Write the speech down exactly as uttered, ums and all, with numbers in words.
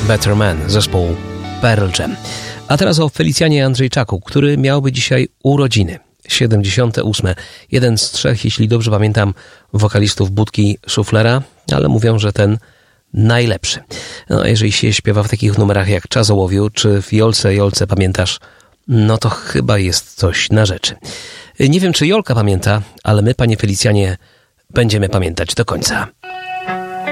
Better Man, zespół Pearl Jam. A teraz o Felicjanie Andrzejczaku, który miałby dzisiaj urodziny. siedemdziesiąte ósme. Jeden z trzech, jeśli dobrze pamiętam, wokalistów Budki Szuflera, ale mówią, że ten najlepszy. No, jeżeli się śpiewa w takich numerach jak Czas o łowiu, czy w Jolce, Jolce pamiętasz, no to chyba jest coś na rzeczy. Nie wiem, czy Jolka pamięta, ale my, panie Felicjanie, będziemy pamiętać do końca.